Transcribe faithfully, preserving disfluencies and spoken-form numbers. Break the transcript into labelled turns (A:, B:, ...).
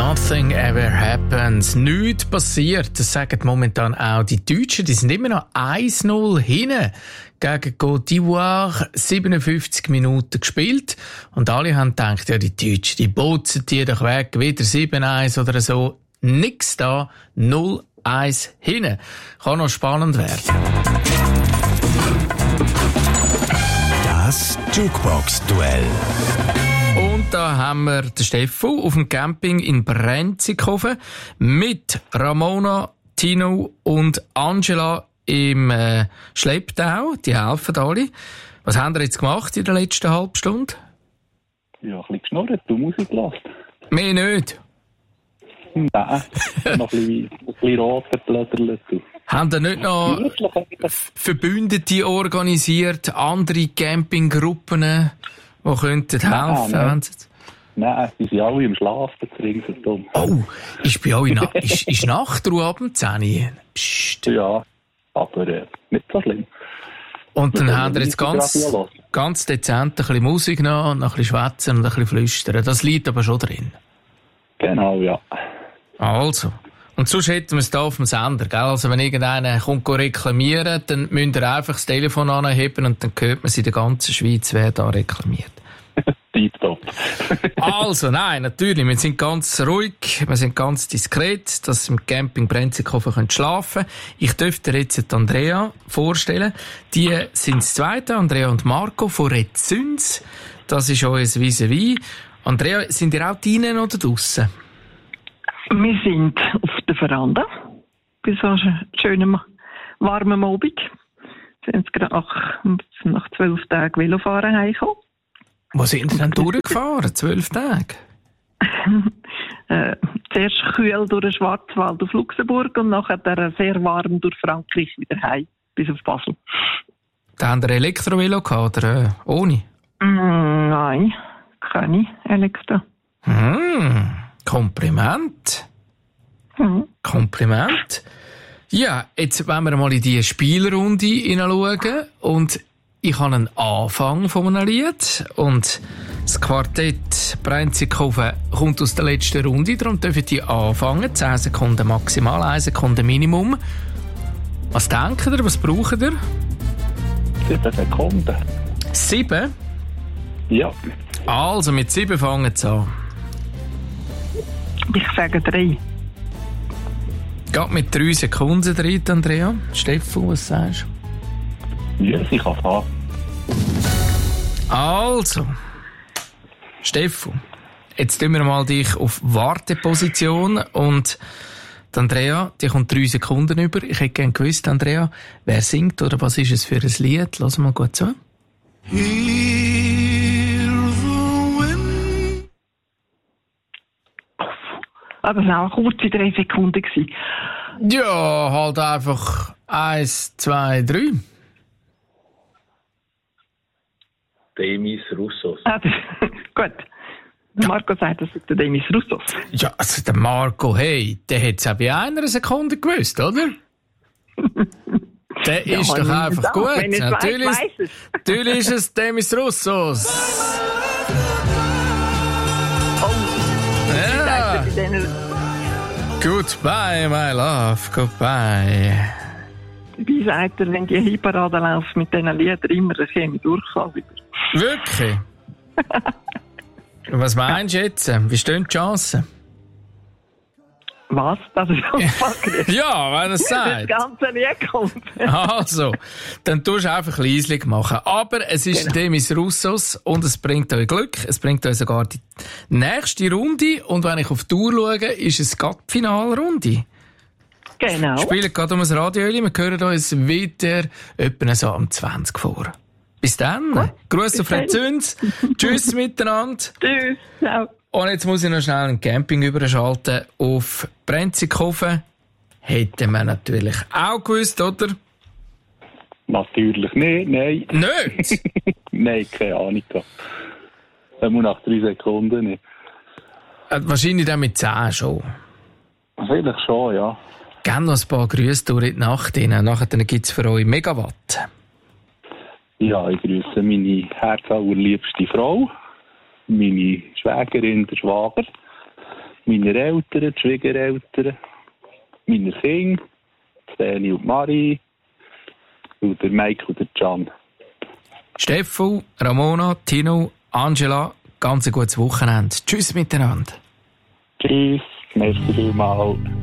A: Nothing ever happens. Nichts passiert. Das sagen momentan auch die Deutschen. Die sind immer noch eins null hinten gegen Côte d'Ivoire. siebenundfünfzig Minuten gespielt. Und alle haben gedacht, ja, die Deutschen, die botzen die doch weg. Wieder sieben eins oder so. Nix da. null eins hinten. Kann noch spannend werden.
B: Das Jukebox-Duell.
A: Und da haben wir den Steffo auf dem Camping in Brenzikofen mit Ramona, Tino und Angela im äh, Schlepptau. Die helfen alle. Was haben wir jetzt gemacht in der letzten halben Stunde?
C: Ja, ein bisschen geschnurrt, du Musik gelassen.
A: Mehr nicht.
C: Nein, noch ein bisschen, ein bisschen rot geblödert.
A: Haben ihr nicht noch Verbündete organisiert, andere Campinggruppen, die könnten helfen?
C: Nein, nein, die sind alle im Schlafen, ringsherum.
A: Oh, ist bei euch na- ist, ist Nachtruhe ab dem zehn Uhr? Psst.
C: Ja, aber äh, nicht so schlimm.
A: Und dann habt ihr jetzt ganz, ganz dezent ein bisschen Musik noch und noch ein bisschen schwätzen und ein bisschen flüstern. Das liegt aber schon drin.
C: Genau, ja.
A: Also. Und sonst hätten wir es hier auf dem Sender, gell? Also wenn irgendeiner kommt reklamieren, dann müsst ihr einfach das Telefon anheben und dann hört man es in der ganzen Schweiz, wer da reklamiert.
C: Tipptopp.
A: Also, nein, natürlich, wir sind ganz ruhig, wir sind ganz diskret, dass Sie im Camping Brenzikofen schlafen können. Ich dürfte dir jetzt Andrea vorstellen. Die sind das Zweite, Andrea und Marco von Rezüns. Das ist euer Vis-à-vis. Andrea, sind ihr auch drinnen oder draussen?
D: Wir sind auf der Veranda. Bei so einem schönen, warmen Abend. Wir sind gerade nach, nach zwölf Tagen Velofahren heimgekommen.
A: Wo sind Sie denn durchgefahren? Zwölf Tage?
D: äh, zuerst kühl durch den Schwarzwald auf Luxemburg und nachher sehr warm durch Frankreich wieder heim, bis auf Basel.
A: Da haben Sie ein Elektrovelo gehabt, oder äh, ohne?
D: Mm, nein, keine Elektro.
A: Hm, Kompliment.
D: Mhm.
A: Kompliment. Ja, jetzt wollen wir mal in die Spielrunde hineinschauen und ich habe einen Anfang von einem Lied und das Quartett Brenzikofen kommt aus der letzten Runde, darum dürfen die anfangen. zehn Sekunden maximal, eine Sekunde Minimum. Was denkt ihr, was braucht ihr?
C: Sieben Sekunden.
A: Sieben?
C: Ja.
A: Also, mit sieben fangen sie an.
D: Ich sage drei.
A: Geht mit drei Sekunden rein, Andrea. Steffo, was sagst du?
C: Ja, ich kann fahren.
A: Also, Steffo, jetzt tun wir mal dich auf Warteposition und die Andrea, die kommt drei Sekunden über. Ich hätte gerne gewusst, Andrea, wer singt oder was ist es für ein Lied? Lass mal gut zu.
D: Aber es war auch kurze drei Sekunden.
A: Ja, halt einfach eins, zwei, drei.
C: Demis Roussos.
D: Ah, das, gut. Marco sagt, das ist der Demis Roussos.
A: Ja, also der Marco, hey, der hat es auch bei einer Sekunde gewusst, oder? Der
D: Ja,
A: ist doch einfach
D: gesagt,
A: gut.
D: wenn es
A: Natürlich,
D: weiss, weiss es.
A: natürlich ist es Demis Roussos. Ja. Goodbye, my love, goodbye.
D: Wie sagt er, wenn die Hitparade läuft mit diesen Liedern immer, das käme durch.
A: Wirklich? Was meinst du jetzt? Wie stehen die Chancen?
D: Was? Das ist unfassbar.
A: Ja, wenn er es
D: Das
A: sagt.
D: ganze Lied kommt.
A: Also, dann tust du einfach leislich machen. Aber es ist
D: Genau.
A: Demis Roussos und es bringt euch Glück. Es bringt euch sogar die nächste Runde. Und wenn ich auf die Uhr schaue, ist es gerade die Finalrunde.
D: Genau.
A: Wir spielen gerade um das Radio. Wir hören uns wieder etwa so am zwanzig vor. Bis dann.
D: Gut.
A: Gruß auf
D: Bis dann.
A: Rezüns. Tschüss miteinander.
D: Tschüss. Ciao.
A: Und jetzt muss ich noch schnell ein Camping überschalten auf Brenzikofen. Hätte man natürlich auch gewusst, oder?
C: Natürlich nicht, nein.
A: Nicht?
C: Nein, keine Ahnung. Nur nach drei Sekunden nicht.
A: Äh, Wahrscheinlich dann mit zehn schon.
C: Vielleicht schon, ja.
A: Gerne noch ein paar Grüße durch die Nacht rein. Nachher gibt es für euch Megawatt.
C: Ja, ich grüße meine herzallerliebste Frau, meine Schwägerin, der Schwager, meine Eltern, die Schwiegereltern, meine Kinder, Dani und Marie, und der Mike und der Can.
A: Steffu, Ramona, Tino, Angela, ganz ein gutes Wochenende. Tschüss miteinander.
C: Tschüss, merci vielmals.